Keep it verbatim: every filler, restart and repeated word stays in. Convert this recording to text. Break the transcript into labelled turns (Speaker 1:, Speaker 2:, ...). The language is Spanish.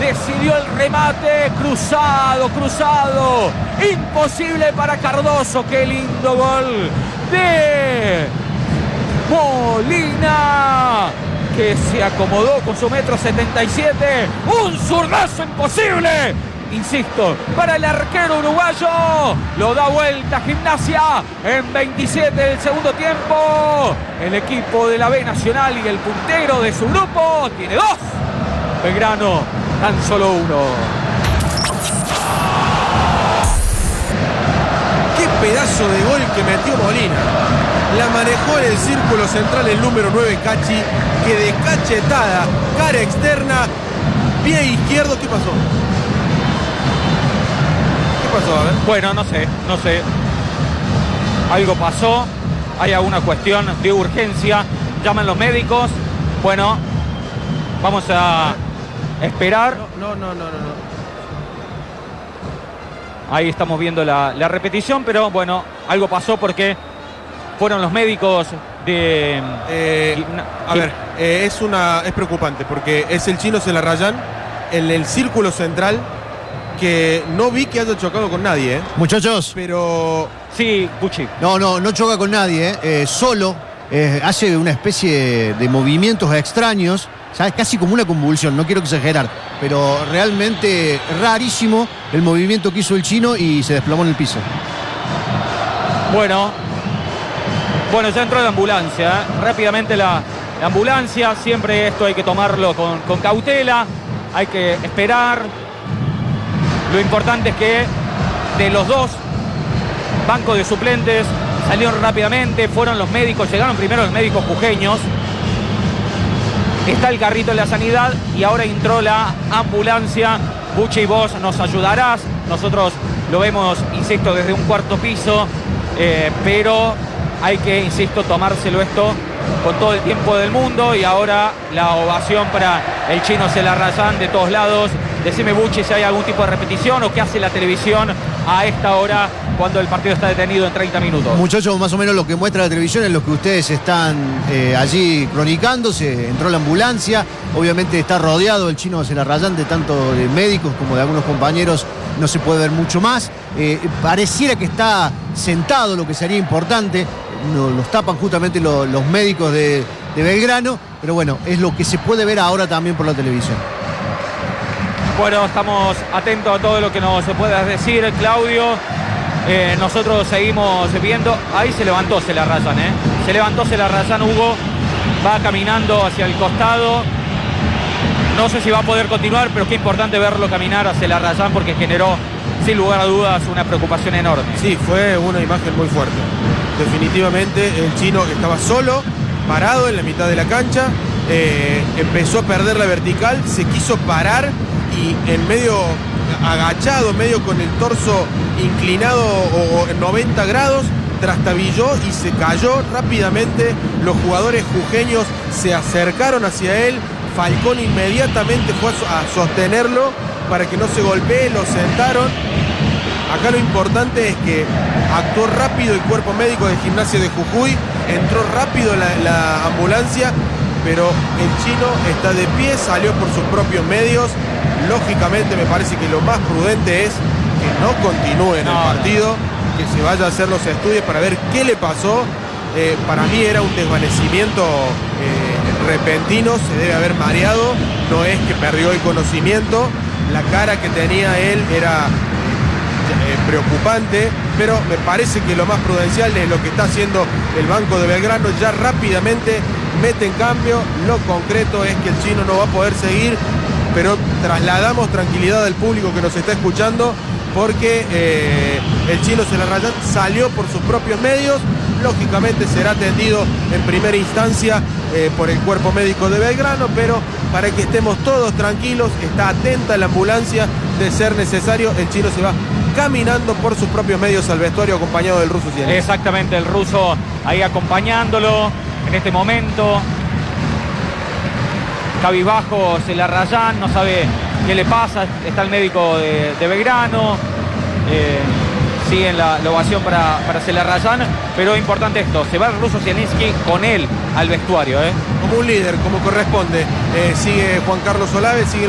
Speaker 1: decidió el remate, cruzado, cruzado, imposible para Cardoso. Qué lindo gol de Molina, que se acomodó con su metro setenta y siete, un zurdazo imposible, insisto, para el arquero uruguayo. Lo da vuelta Gimnasia en veintisiete del segundo tiempo. El equipo de la B Nacional y el puntero de su grupo tiene dos. Belgrano tan solo uno.
Speaker 2: Qué pedazo de gol que metió Molina. La manejó en el círculo central el número nueve, Cachi, que de cachetada, cara externa, pie izquierdo. ¿Qué pasó? ¿Qué pasó? A ver.
Speaker 1: Bueno, no sé, no sé. Algo pasó. Hay alguna cuestión de urgencia. Llaman los médicos. Bueno, vamos a esperar.
Speaker 2: No, no, no, no, no.
Speaker 1: Ahí estamos viendo la, la repetición, pero bueno, algo pasó porque fueron los médicos de...
Speaker 2: Eh, a ver, eh, es, una, es preocupante porque es el Chino Zelarrayán en el círculo central, que no vi que haya chocado con nadie, ¿eh?
Speaker 3: Muchachos.
Speaker 2: Pero...
Speaker 1: Sí, Pucci.
Speaker 3: No, no, no choca con nadie, ¿eh? Eh, solo eh, hace una especie de movimientos extraños, ¿sabes? Casi como una convulsión, no quiero exagerar, pero realmente rarísimo el movimiento que hizo el Chino y se desplomó en el piso.
Speaker 1: Bueno, bueno, ya entró la ambulancia, ¿eh? Rápidamente la, la ambulancia, siempre esto hay que tomarlo con, con cautela, hay que esperar. Lo importante es que de los dos bancos de suplentes salieron rápidamente, fueron los médicos, llegaron primero los médicos jujeños. Está el carrito de la sanidad y ahora entró la ambulancia. Pucci, vos nos ayudarás. Nosotros lo vemos, insisto, desde un cuarto piso, eh, pero hay que, insisto, tomárselo esto con todo el tiempo del mundo. Y ahora la ovación para el Chino Zelarrayán de todos lados. Decime, Pucci, si hay algún tipo de repetición o qué hace la televisión a esta hora cuando el partido está detenido en treinta minutos.
Speaker 3: Muchachos, más o menos lo que muestra la televisión es lo que ustedes están eh, allí cronicando. Se entró la ambulancia, obviamente está rodeado el Chino Zelarrayán de tanto de médicos como de algunos compañeros, no se puede ver mucho más. Eh, pareciera que está sentado, lo que sería importante. No, los tapan justamente lo, los médicos de, de Belgrano, pero bueno, es lo que se puede ver ahora también por la televisión.
Speaker 1: Bueno, estamos atentos a todo lo que nos puedas decir, Claudio. Eh, nosotros seguimos viendo. Ahí se levantó Zelarrayán, ¿eh? Se levantó Zelarrayán, Hugo. Va caminando hacia el costado. No sé si va a poder continuar, pero qué importante verlo caminar hacia Zelarrayán porque generó, sin lugar a dudas, una preocupación enorme.
Speaker 2: Sí, fue una imagen muy fuerte. Definitivamente el Chino estaba solo, parado en la mitad de la cancha. Eh, empezó a perder la vertical, se quiso parar y en medio agachado, medio con el torso inclinado o en noventa grados, trastabilló y se cayó rápidamente. Los jugadores jujeños se acercaron hacia él. Falcón inmediatamente fue a sostenerlo para que no se golpee, lo sentaron. Acá lo importante es que actuó rápido el cuerpo médico de Gimnasia de Jujuy, entró rápido la, la ambulancia, pero el Chino está de pie, salió por sus propios medios. Lógicamente me parece que lo más prudente es que no continúe en no, el partido, que se vaya a hacer los estudios para ver qué le pasó. Eh, para mí era un desvanecimiento eh, repentino, se debe haber mareado, no es que perdió el conocimiento. La cara que tenía él era eh, preocupante, pero me parece que lo más prudencial es lo que está haciendo el Banco de Belgrano. Ya rápidamente mete en cambio. Lo concreto es que el Chino no va a poder seguir, pero trasladamos tranquilidad al público que nos está escuchando, porque eh, el Chino Zelarrayán salió por sus propios medios. Lógicamente será atendido en primera instancia eh, por el cuerpo médico de Belgrano, pero para que estemos todos tranquilos, está atenta la ambulancia. De ser necesario, el Chino se va caminando por sus propios medios al vestuario acompañado del ruso Cianis.
Speaker 1: Exactamente, el ruso ahí acompañándolo en este momento. Cabizbajo Zelarrayán, no sabe qué le pasa, está el médico de, de Belgrano, eh, siguen la, la ovación para, para Zelarrayán, pero importante esto, se va el ruso Zielinski con él al vestuario, ¿eh?
Speaker 2: Como un líder, como corresponde. Eh, sigue Juan Carlos Olave, sigue